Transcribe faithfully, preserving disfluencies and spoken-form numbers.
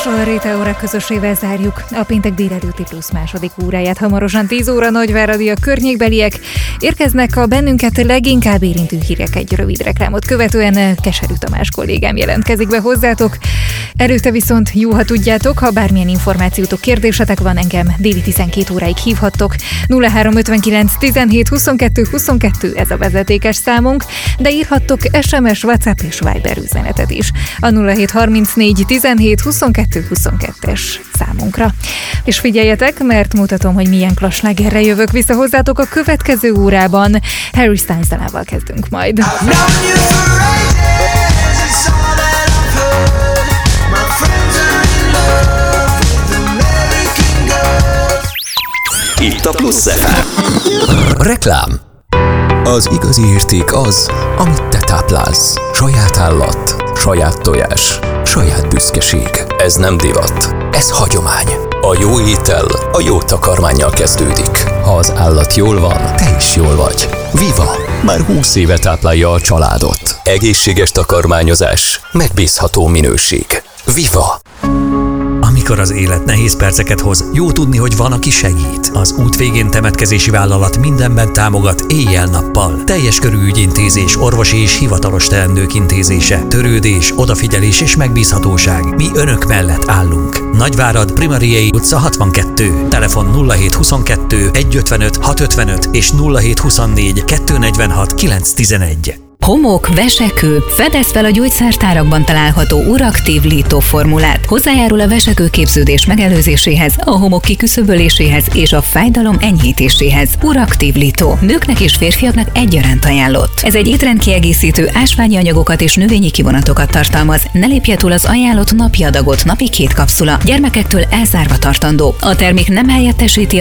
A Réta órák közösével zárjuk a péntek délelőtti plusz második óráját. Hamarosan tíz óra Nagyváradi a környékbeliek. Érkeznek a bennünket leginkább érintő hírek. Egy rövid reklámot követően Keserű Tamás kollégám jelentkezik be hozzátok. Előtte viszont jó, ha tudjátok, ha bármilyen információtok, kérdésetek van, engem déli tizenkét óráig hívhattok. nulla három ötvenkilenc tizenhét huszonkettő huszonkettő ez a vezetékes számunk, de írhattok es em es, WhatsApp és Viber üzenetet is a nulla hét harmincnégy tizenhét huszonkettő huszonkettes számunkra. És figyeljetek, mert mutatom, hogy milyen klaslágerre jövök vissza hozzátok a következő órában. Harry Styles dalával kezdünk majd. Itt a Plusz ef em. Reklám. Az igazi érték az, amit te táplálsz. Saját állat, saját tojás, saját büszkeség. Ez nem divat, ez hagyomány. A jó étel a jó takarmánnyal kezdődik. Ha az állat jól van, te is jól vagy. Viva! Már húsz éve táplálja a családot. Egészséges takarmányozás, megbízható minőség. Viva! Amikor az élet nehéz perceket hoz, jó tudni, hogy van, aki segít. Az út végén temetkezési vállalat mindenben támogat éjjel-nappal. Teljes körű ügyintézés, orvosi és hivatalos teendők intézése, törődés, odafigyelés és megbízhatóság. Mi önök mellett állunk. Nagyvárad, Primariei utca hatvankettő, telefon nulla hét huszonkettő egyszázötvenöt hatszázötvenöt és nulla hét huszonnégy kétszáznegyvenhat kilencszáztizenegy. Homok, vesekő, fedez fel a gyógyszertárakban található URAKTIV Lító formulát. Hozzájárul a vesekőképződés megelőzéséhez, a homok kiküszöböléséhez és a fájdalom enyhítéséhez. URAKTIV Lító. Nőknek és férfiaknak egyaránt ajánlott. Ez egy étrendkiegészítő, ásványi anyagokat és növényi kivonatokat tartalmaz. Ne lépje túl az ajánlott napi adagot, napi két kapszula. Gyermekektől elzárva tartandó. A termék nem helyettesíti